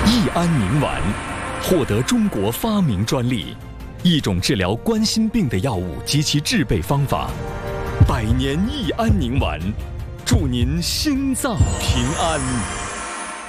益安宁丸获得中国发明专利，一种治疗冠心病的药物及其制备方法。百年益安宁丸，祝您心脏平安。